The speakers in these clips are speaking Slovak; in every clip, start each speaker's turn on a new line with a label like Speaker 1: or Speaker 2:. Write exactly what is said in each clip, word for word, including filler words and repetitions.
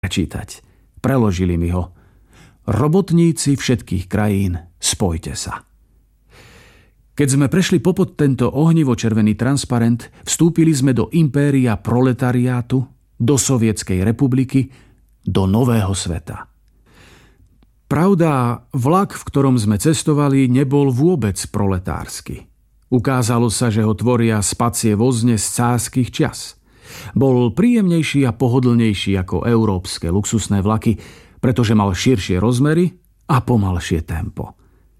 Speaker 1: prečítať. Preložili mi ho. Robotníci všetkých krajín, spojte sa. Keď sme prešli popod tento ohnivo-červený transparent, vstúpili sme do impéria proletariátu, do Sovietskej republiky, do nového sveta. Pravda, vlak, v ktorom sme cestovali, nebol vôbec proletársky. Ukázalo sa, že ho tvoria spacie vozne z cárskych čias. Bol príjemnejší a pohodlnejší ako európske luxusné vlaky, pretože mal širšie rozmery a pomalšie tempo.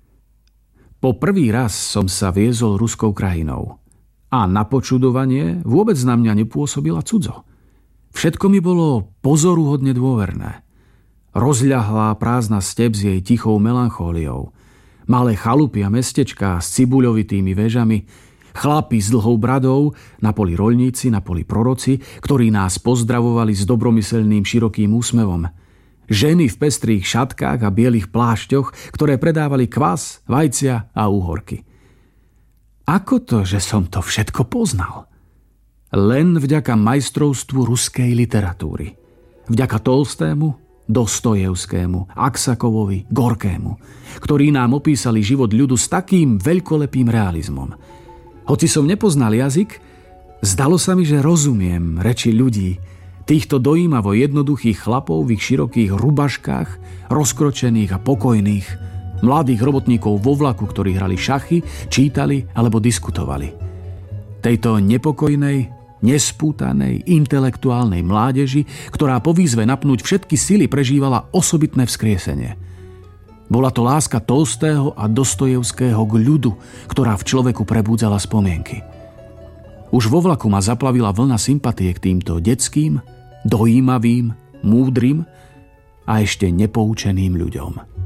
Speaker 1: Po prvý raz som sa viezol ruskou krajinou a na počudovanie vôbec na mňa nepôsobila cudzo. Všetko mi bolo pozoruhodne dôverné. Rozľahlá prázdna step s jej tichou melanchóliou, malé chalupy a mestečká s cibuľovitými vežami, chlapi s dlhou bradou, na poli roľníci, na poli proroci, ktorí nás pozdravovali s dobromyselným širokým úsmevom, ženy v pestrých šatkách a bielých plášťoch, ktoré predávali kvas, vajcia a úhorky. Ako to, že som to všetko poznal? Len vďaka majstrovstvu ruskej literatúry. Vďaka Tolstému, Dostojevskému, Aksakovovi, Gorkému, ktorí nám opísali život ľudu s takým veľkolepým realizmom. Hoci som nepoznal jazyk, zdalo sa mi, že rozumiem reči ľudí, týchto dojímavo jednoduchých chlapov v ich širokých rubaškách, rozkročených a pokojných, mladých robotníkov vo vlaku, ktorí hrali šachy, čítali alebo diskutovali. Tejto nepokojnej, nespútanej, intelektuálnej mládeži, ktorá po výzve napnúť všetky sily prežívala osobitné vzkriesenie. Bola to láska Tolstého a Dostojevského k ľudu, ktorá v človeku prebúdzala spomienky. Už vo vlaku ma zaplavila vlna sympatie k týmto detským, dojímavým, múdrym a ešte nepoučeným ľuďom.